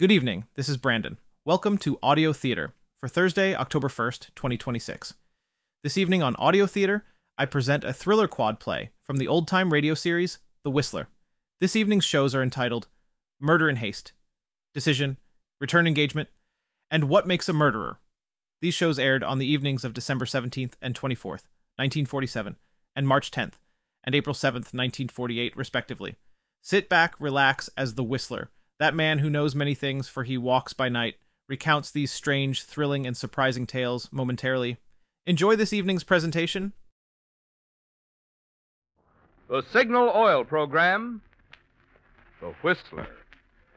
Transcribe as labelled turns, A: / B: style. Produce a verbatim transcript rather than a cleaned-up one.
A: Good evening, this is Brandon. Welcome to Audio Theater for Thursday, October first, twenty twenty-six. This evening on Audio Theater, I present a thriller quad play from the old-time radio series, The Whistler. This evening's shows are entitled Murder in Haste, Decision, Return Engagement, and What Makes a Murderer. These shows aired on the evenings of December seventeenth and twenty-fourth, nineteen forty-seven, and March tenth, and April seventh, nineteen forty-eight, respectively. Sit back, relax as the Whistler, that man who knows many things for he walks by night, recounts these strange, thrilling, and surprising tales momentarily. Enjoy this evening's presentation.
B: The Signal Oil Program, The Whistler.